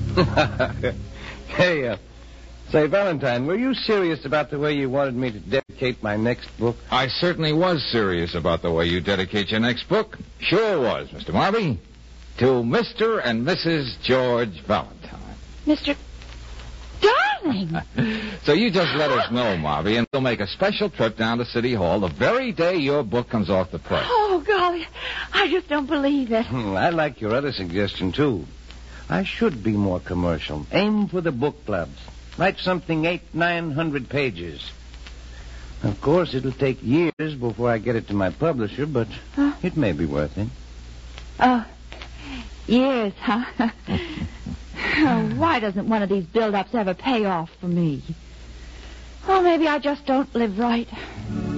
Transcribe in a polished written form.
Hey, say, Valentine, were you serious about the way you wanted me to dedicate my next book? I certainly was serious about the way you dedicate your next book. Sure was, Mr. Marby. To Mr. and Mrs. George Valentine. Mr. Darling! So you just let us know, Marby, and we'll make a special trip down to City Hall the very day your book comes off the press. Oh, golly, I just don't believe it. I like your other suggestion, too. I should be more commercial. Aim for the book clubs. Write something 800-900 pages. Of course, it'll take years before I get it to my publisher, but it may be worth it. Oh, years, huh? Oh, why doesn't one of these build-ups ever pay off for me? Oh, maybe I just don't live right.